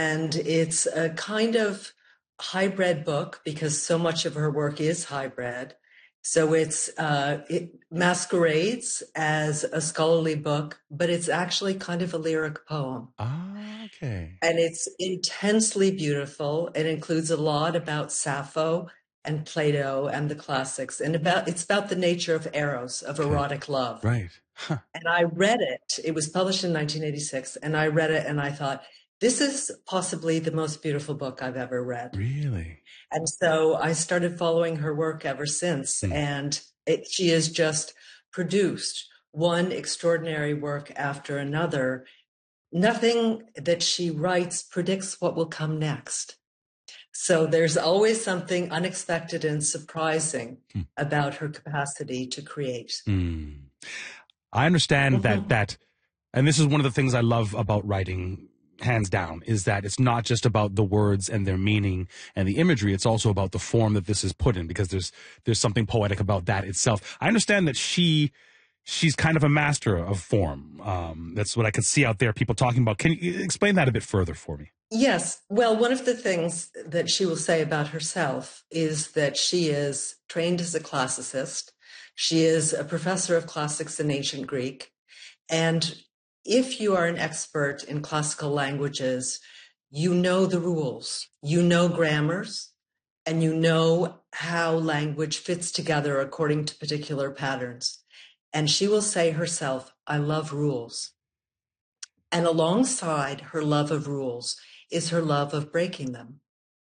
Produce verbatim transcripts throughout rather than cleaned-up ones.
And it's a kind of hybrid book because so much of her work is hybrid. So it's uh, it masquerades as a scholarly book, but it's actually kind of a lyric poem. Ah, okay. And it's intensely beautiful. It includes a lot about Sappho and Plato and the classics, and about it's about the nature of eros, of Okay. erotic love. Right. Huh. And I read it. It was published in nineteen eighty-six, and I read it and I thought, this is possibly the most beautiful book I've ever read. Really? And so I started following her work ever since. Hmm. And it, she has just produced one extraordinary work after another. Nothing that she writes predicts what will come next. So there's always something unexpected and surprising Hmm. about her capacity to create. Hmm. I understand Mm-hmm. that, that, and this is one of the things I love about writing, hands down, is that it's not just about the words and their meaning and the imagery. It's also about the form that this is put in, because there's, there's something poetic about that itself. I understand that she, she's kind of a master of form. Um, that's what I could see out there, people talking about. Can you explain that a bit further for me? Yes. Well, one of the things that she will say about herself is that she is trained as a classicist. She is a professor of classics in ancient Greek. And if you are an expert in classical languages, you know the rules, you know grammars, and you know how language fits together according to particular patterns. And she will say herself, I love rules. And alongside her love of rules is her love of breaking them.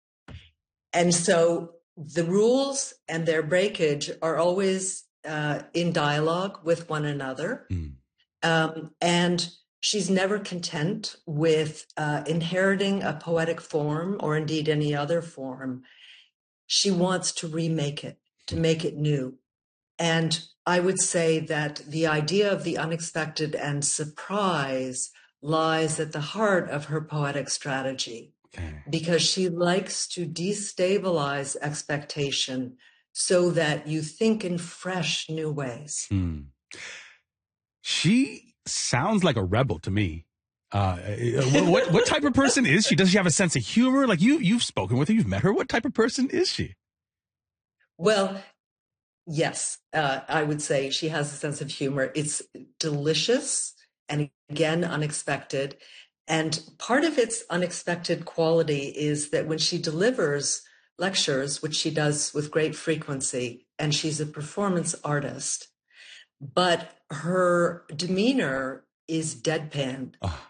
And so the rules and their breakage are always uh, in dialogue with one another. Mm. Um, and she's never content with uh, inheriting a poetic form or indeed any other form. She wants to remake it, to make it new. And I would say that the idea of the unexpected and surprise lies at the heart of her poetic strategy, Okay. because she likes to destabilize expectation so that you think in fresh, new ways. Hmm. She sounds like a rebel to me. Uh, what, what what type of person is she? Does she have a sense of humor? Like you you've spoken with her, you've met her. What type of person is she? Well, yes, uh, I would say she has a sense of humor. It's delicious and again, unexpected. And part of its unexpected quality is that when she delivers lectures, which she does with great frequency, and she's a performance artist, but her demeanor is deadpan, Uh,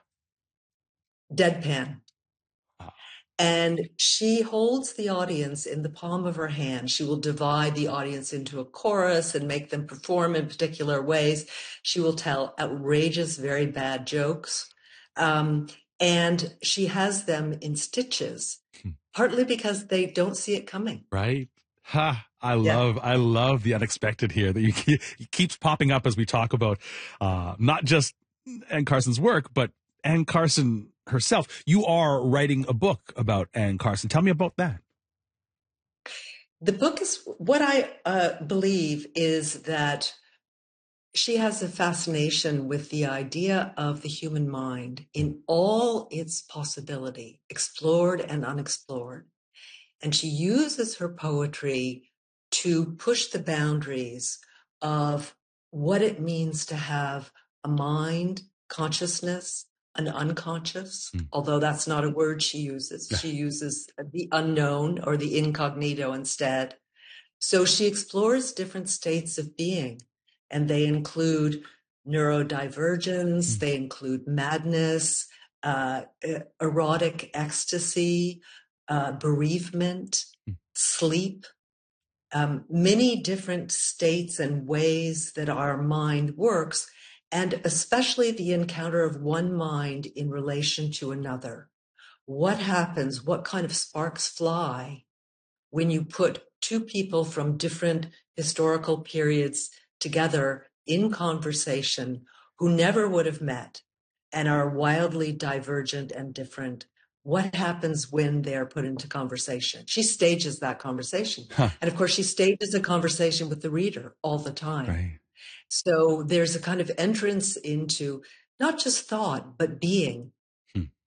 deadpan. uh, And she holds the audience in the palm of her hand. She will divide the audience into a chorus and make them perform in particular ways. She will tell outrageous, very bad jokes. Um, and she has them in stitches, partly because they don't see it coming. right? Ha! I Yeah. love, I love the unexpected here that you keep, it keeps popping up as we talk about, uh, not just Anne Carson's work, but Anne Carson herself. You are writing a book about Anne Carson. Tell me about that. The book is what I uh, believe is that she has a fascination with the idea of the human mind in all its possibility, explored and unexplored. And she uses her poetry to push the boundaries of what it means to have a mind, consciousness, an unconscious, Mm. although that's not a word she uses. She uses the unknown or the incognito instead. So she explores different states of being, and they include neurodivergence, Mm. they include madness, uh, erotic ecstasy, uh, bereavement, Mm. sleep, um, many different states and ways that our mind works, and especially the encounter of one mind in relation to another. What happens? What kind of sparks fly when you put two people from different historical periods together in conversation who never would have met and are wildly divergent and different? What happens when they're put into conversation? She stages that conversation. Huh. And of course, she stages a conversation with the reader all the time. Right. So there's a kind of entrance into not just thought, but being. Hmm.